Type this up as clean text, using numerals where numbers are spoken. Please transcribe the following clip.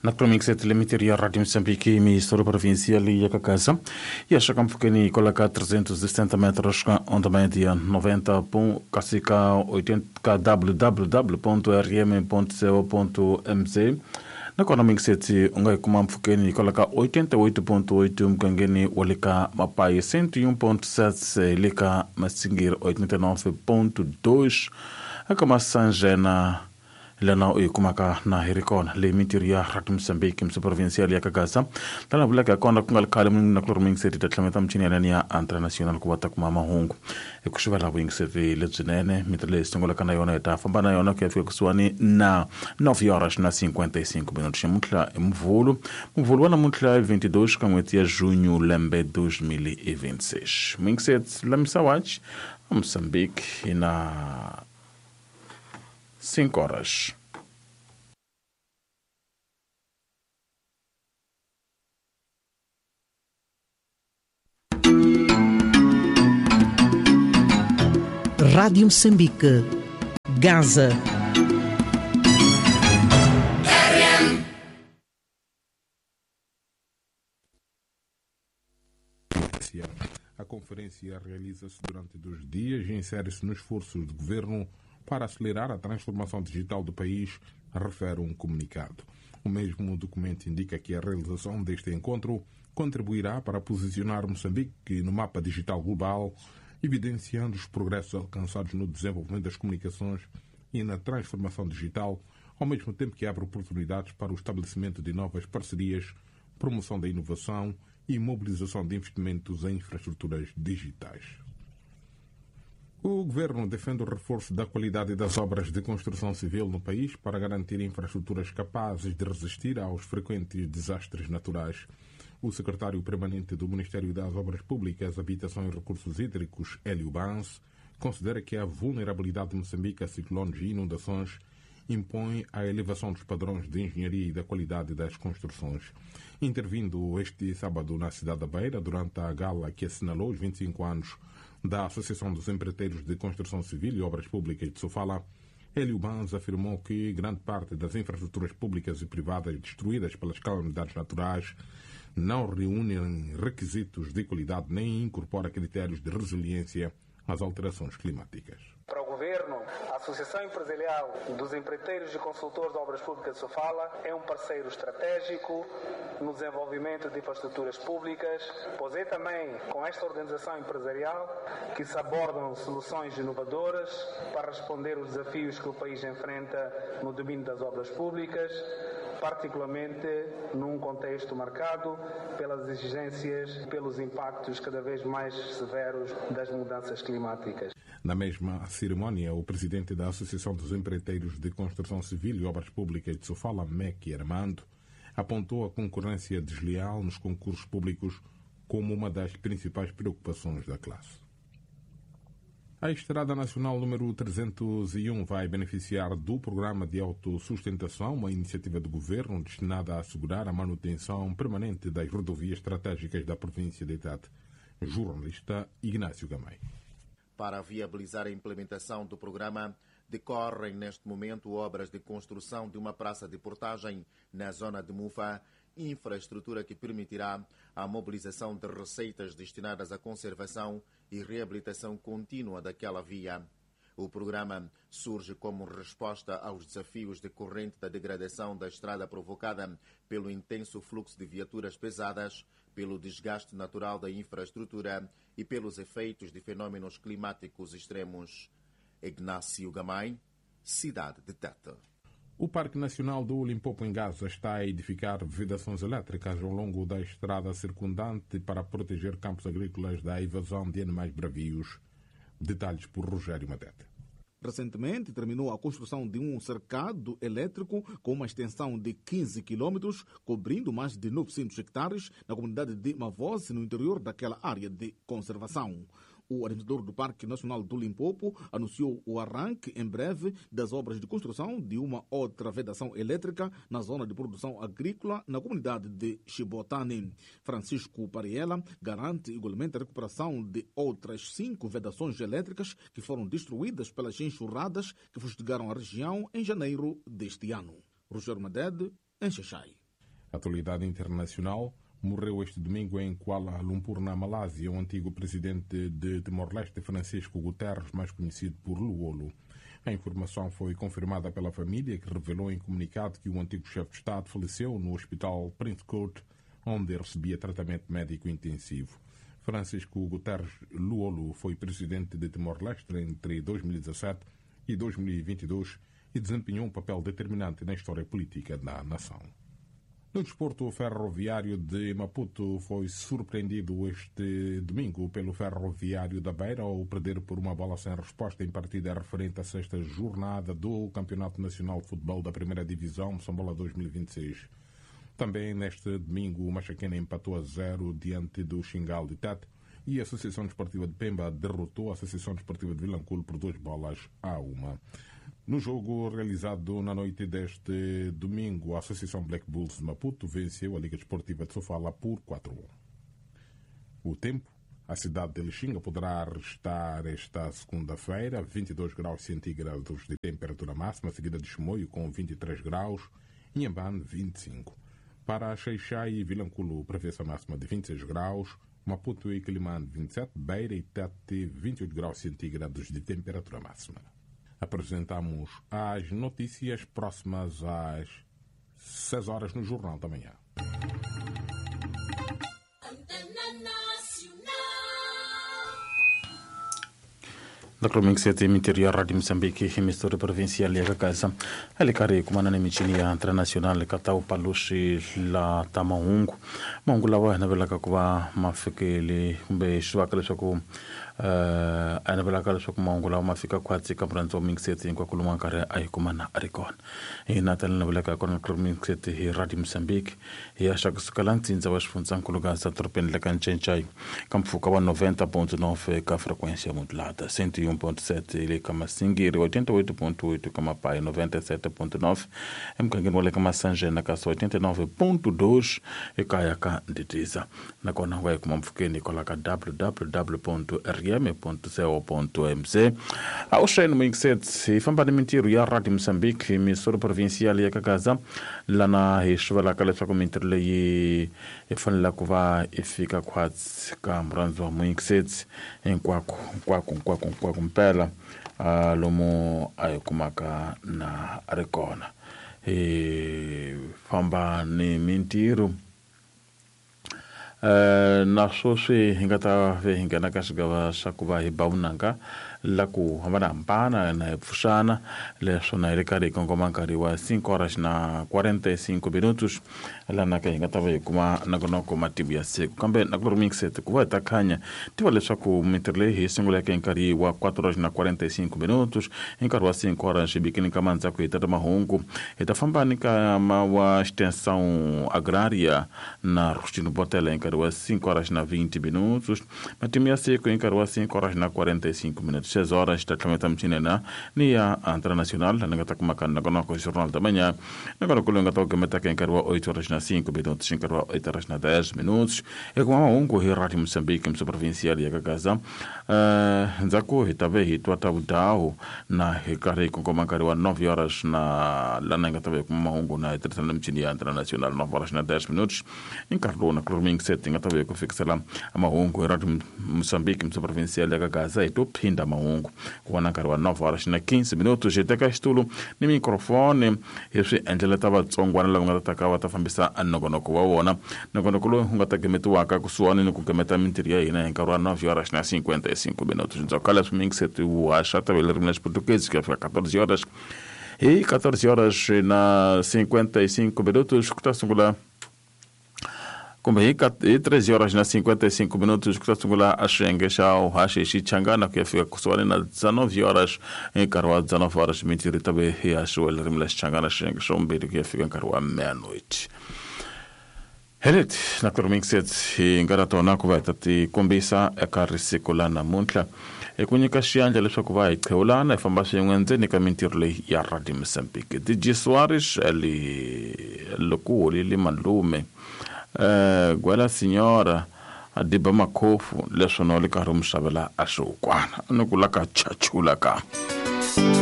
Naturalmente, se telemetria Rádio Moçambique, Ministério Provincial e a casa. E acha que um pouquinho coloca 370 metros, onde média 90, cacica 80, www.rm.co.mz. Na economic set, ungai kuma mfukeni coloca 88.8 mkangeni walika mapai 101.7 lika masingir 89.2 akama sanjena lana oi kumaka na herikon le mitiria Rádio Moçambique mse provincial ya kagasa tana bulaka kona kungal kalem na klorming seti tatlametam chini ya antra national kubata kuma mahungu ekushibala wing seti lezinene mitle stingola kana yona eta fambana yona ke afika kuswani na 9 horas na 55 minutos mutla mvulu wana mutla 22 kamweti ya junho lembe 2026 mingset lamsawach Moçambique ina 5 horas. Rádio Moçambique, Gaza. A conferência realiza-se durante 2 dias e insere-se nos esforços do governo para acelerar a transformação digital do país, refere um comunicado. O mesmo documento indica que a realização deste encontro contribuirá para posicionar Moçambique no mapa digital global, evidenciando os progressos alcançados no desenvolvimento das comunicações e na transformação digital, ao mesmo tempo que abre oportunidades para o estabelecimento de novas parcerias, promoção da inovação e mobilização de investimentos em infraestruturas digitais. O Governo defende o reforço da qualidade das obras de construção civil no país para garantir infraestruturas capazes de resistir aos frequentes desastres naturais. O secretário permanente do Ministério das Obras Públicas, Habitação e Recursos Hídricos, Hélio Bans, considera que a vulnerabilidade de Moçambique a ciclones e inundações impõe a elevação dos padrões de engenharia e da qualidade das construções. Intervindo este sábado na cidade da Beira, durante a gala que assinalou os 25 anos da Associação dos Empreiteiros de Construção Civil e Obras Públicas de Sofala, Hélio Bans afirmou que grande parte das infraestruturas públicas e privadas destruídas pelas calamidades naturais não reúnem requisitos de qualidade nem incorpora critérios de resiliência às alterações climáticas. Para o Governo, a Associação Empresarial dos Empreiteiros e Consultores de Obras Públicas de Sofala é um parceiro estratégico no desenvolvimento de infraestruturas públicas, pois é também com esta organização empresarial que se abordam soluções inovadoras para responder aos desafios que o país enfrenta no domínio das obras públicas, particularmente num contexto marcado pelas exigências e pelos impactos cada vez mais severos das mudanças climáticas. Na mesma cerimónia, o presidente da Associação dos Empreiteiros de Construção Civil e Obras Públicas de Sofala, Meki Armando, apontou a concorrência desleal nos concursos públicos como uma das principais preocupações da classe. A Estrada Nacional número 301 vai beneficiar do Programa de Autossustentação, uma iniciativa do Governo destinada a assegurar a manutenção permanente das rodovias estratégicas da província de Tete. Jornalista Ignácio Gamay. Para viabilizar a implementação do programa, decorrem neste momento obras de construção de uma praça de portagem na zona de Mufa, infraestrutura que permitirá a mobilização de receitas destinadas à conservação e reabilitação contínua daquela via. O programa surge como resposta aos desafios decorrentes da degradação da estrada provocada pelo intenso fluxo de viaturas pesadas, pelo desgaste natural da infraestrutura e pelos efeitos de fenômenos climáticos extremos. Ignácio Gamay, cidade de Tete. O Parque Nacional do Limpopo em Gaza está a edificar vedações elétricas ao longo da estrada circundante para proteger campos agrícolas da invasão de animais bravios. Detalhes por Rogério Madete. Recentemente terminou a construção de um cercado elétrico com uma extensão de 15 quilômetros, cobrindo mais de 900 hectares na comunidade de Mavosi, no interior daquela área de conservação. O administrador do Parque Nacional do Limpopo anunciou o arranque em breve das obras de construção de uma outra vedação elétrica na zona de produção agrícola na comunidade de Chibotane. Francisco Pariela garante igualmente a recuperação de outras 5 vedações elétricas que foram destruídas pelas enxurradas que fustigaram a região em janeiro deste ano. Rogério Madede, em Xaxai. Atualidade internacional. Morreu este domingo em Kuala Lumpur, na Malásia, o antigo presidente de Timor-Leste, Francisco Guterres, mais conhecido por Luolo. A informação foi confirmada pela família, que revelou em comunicado que o antigo chefe de Estado faleceu no hospital Prince Court, onde recebia tratamento médico intensivo. Francisco Guterres Luolo foi presidente de Timor-Leste entre 2017 e 2022 e desempenhou um papel determinante na história política da nação. No desporto, o Ferroviário de Maputo foi surpreendido este domingo pelo Ferroviário da Beira ao perder por uma bola sem resposta em partida referente à sexta jornada do Campeonato Nacional de Futebol da Primeira Divisão, Moçambola 2026. Também neste domingo, o Machaquena empatou a 0 diante do Xingal de Tete e a Associação Desportiva de Pemba derrotou a Associação Desportiva de Vilanculo por 2-1. No jogo realizado na noite deste domingo, a Associação Black Bulls de Maputo venceu a Liga Desportiva de Sofala por 4-1. O tempo. A cidade de Lixinga poderá registrar esta segunda-feira 22 graus centígrados de temperatura máxima, seguida de Chimoio com 23 graus, Inhambane 25. Para Xaixai e Vilanculo, prevê-se a máxima de 26 graus, Maputo e Quelimane 27, Beira e Tete 28 graus centígrados de temperatura máxima. Apresentamos as notícias próximas às 6 horas no Jornal da Manhã. Da Cloming Sete Interior Rádio Moçambique, emissora provincial e casa. Alicari kumana na michinia internacional katau palushi la tamaungu. Maungu lawa na belaka kwa mafikele kumbe shwakale shoko ana belaka shoko maungu lawa mafika kwati kabranzo Ming Sete kwa kuluma kare ay kumana arikon. Ina talana belaka kwa Cloming Sete Rádio Moçambique ya shakuskalanti nzawash funzan kuluga sa tropen lekan chenchai. Kamfuka wa 90.9 ka frequência modulada. 101.7 ile kama Singiri 88.8 kama Pai 97.9 mkangeni wale kama Sanje na kasa 89.2 ikayaka nditiza na kona wae kuma mfukeni kola ka www.rm.co.mz au shaynu mingset ifamba ni mintiru ya Rádio Moçambique emissora provincial ya Kagaza lana hishwala kale sako mintirle yi ifanla kuva ifika kwats ka mranzo mingset enkwako mpela lomo ayikumaka na arikona famba ni mintiru na soswe hingata hingana kashigawa shakuba hibaunanga laku hamana mpana na fushana leso na irekari kongomankari wa 5 horas na 45 minutos la na kainga tawe kuma nagonoko matibu ya siku kambe na kloro mixet kuwa takanya tiwa leso ku meterle hi singula kankari wa 4 horas na 45 minutos inkari wa 5 horas bikini kamanza ku itata mahungu itafamba nika wa extensão agrária na Rustino Botela inkari wa 5 horas na 20 minutos matibu ya siku inkari wa 5 horas na 45 minutos 6 horas tatameta mchinena ni ya internacional nangata kumakana gonoko jornal da manhã agora kulunga toke metaka enkarwa 8 horas na 5 minutos enkarwa 8 horas na 10 minutos e kuma ungo hi Rádio Moçambique mso provincial ya Kagaza nzako hitave hitwata udao na hikare kongomankari wa 9 horas na lananga tave kuma ungo na tertana mchini ya internacional 9 horas na 10 minutos enkarwa na clorming setting atave ku fixala ama ungo Rádio Moçambique mso provincial ya Kagaza itopinda ungu kuwana karwa 9 horas na 15 minutos jeteka stulu ni microfone yesi Angela tava tsongwana la ngata takawa tafambisa anogonoko wawona nogonoko lo ngata kemetu waka kusuani no kukemeta mintiria ina karwa 9 horas na 55 minutos nzokala swing set wa shata velermines português que fica 14 horas e 14 horas na 55 minutos kutasungula Kumbe e 13 horas na 55 minutos kutasungula ashenge shao hashishi changana kuyafika kuswali na 19 horas karwa 19 horas mitiri tabe ya shwele rimles changana ashenge shombiri kuyafika karwa meia-noite. Helet na Clormingset ingaratona kuvaitati kumbisa ekarisekulana muntla ekunyika shianja leswaku vai theulana ifambasha yengwenzeni ka mintirle ya Rádio Moçambique DJ Soares ali lokuli limalume gwala signora adiba makofu lesonoli karumshabela ashukwana nukulaka chachulaka